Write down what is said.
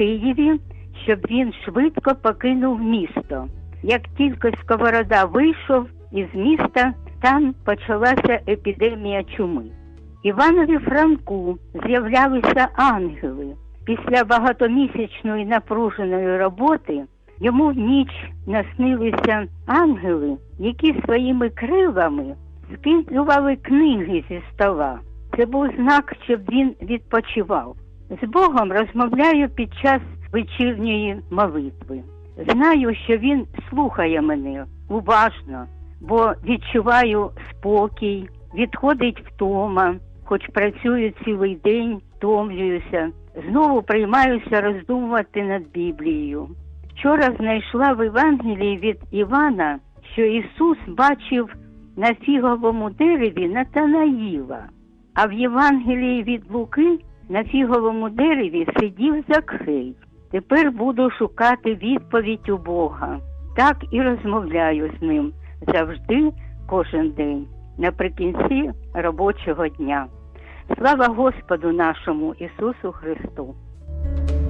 Києві, щоб він швидко покинув місто. Як тільки Сковорода вийшов із міста, там почалася епідемія чуми. Іванові Франку з'являлися ангели. Після багатомісячної напруженої роботи йому в ніч наснилися ангели, які своїми крилами скидували книги зі стола. Це був знак, щоб він відпочивав. З Богом розмовляю під час вечірньої молитви. Знаю, що він слухає мене уважно, бо відчуваю спокій, відходить втома, хоч працюю цілий день, втомлююся. Знову приймаюся роздумувати над Біблією. Вчора знайшла в Євангелії від Івана, що Ісус бачив на фіговому дереві Натанаїла, а в Євангелії від Луки на фіговому дереві сидів Закхей. Тепер буду шукати відповідь у Бога. Так і розмовляю з ним завжди, кожен день, наприкінці робочого дня. Слава Господу нашому Ісусу Христу!